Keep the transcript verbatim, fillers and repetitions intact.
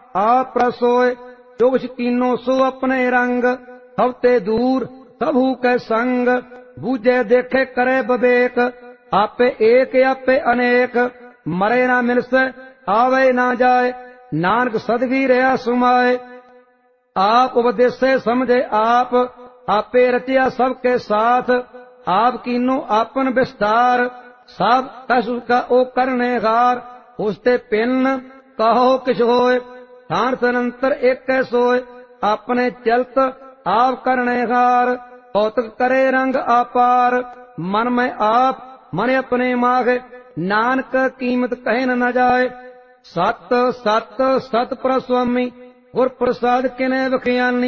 आप प्रसोय। जो कुछ कीनो सो अपने रंग, हवते दूर सबहू कै संग। बूझे देखे करे विवेक, आपे एक आपे अनेक। मरे ना मिलसे आवे ना जाए, नानक सदगी रहा सुमाए। आप उपदेशे समझे आप, आपे रचिया सबके साथ। आप कीनो आपन विस्तार, सब कसु का ओ करने गार। उसते पिन कहो किछ होए, ठान सनंतर एक सोए। अपने चलत आप करने गार, कौतक करे रंग अपार। मन में आप मन अपने मागे, नानक कीमत कहे न जाए। सत सत सत प्रस्वामी, गुर प्रसाद किने बखियानी।